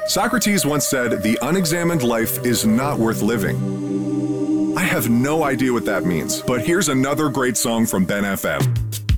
Socrates once said, "The unexamined life is not worth living." I have no idea what that means, but here's another great song from Ben FM.